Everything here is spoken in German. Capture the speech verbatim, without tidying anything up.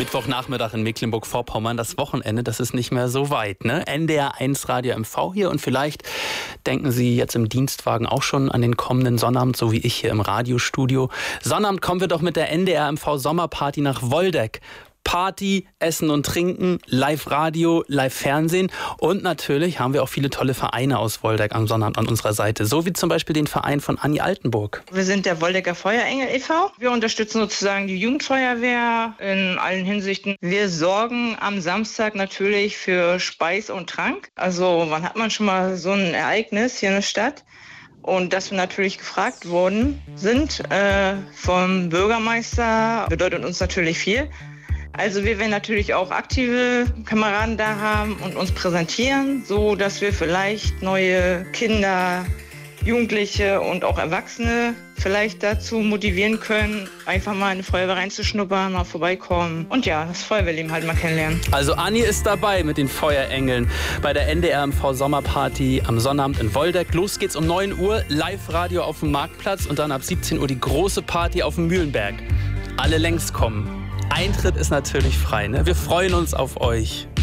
Mittwochnachmittag in Mecklenburg-Vorpommern. Das Wochenende, das ist nicht mehr so weit, ne? N D R eins Radio M V hier und vielleicht denken Sie jetzt im Dienstwagen auch schon an den kommenden Sonnabend, so wie ich hier im Radiostudio. Sonnabend kommen wir doch mit der N D R M V Sommerparty nach Woldeck. Party, Essen und Trinken, Live-Radio, Live-Fernsehen und natürlich haben wir auch viele tolle Vereine aus Woldeck am Sonnabend an unserer Seite, so wie zum Beispiel den Verein von Anni Altenburg. Wir sind der Woldecker Feuerengel e V. Wir unterstützen sozusagen die Jugendfeuerwehr in allen Hinsichten. Wir sorgen am Samstag natürlich für Speis und Trank. Also wann hat man schon mal so ein Ereignis hier in der Stadt? Und dass wir natürlich gefragt worden sind äh, vom Bürgermeister, bedeutet uns natürlich viel. Also wir werden natürlich auch aktive Kameraden da haben und uns präsentieren, so dass wir vielleicht neue Kinder, Jugendliche und auch Erwachsene vielleicht dazu motivieren können, einfach mal in die Feuerwehr reinzuschnuppern, mal vorbeikommen und ja, das Feuerwehrleben halt mal kennenlernen. Also Anni ist dabei mit den Feuerengeln bei der N D R M V Sommerparty am Sonnabend in Woldeck. Los geht's um neun Uhr, Live-Radio auf dem Marktplatz und dann ab siebzehn Uhr die große Party auf dem Mühlenberg. Alle längst kommen. Eintritt ist natürlich frei, ne? Wir freuen uns auf euch.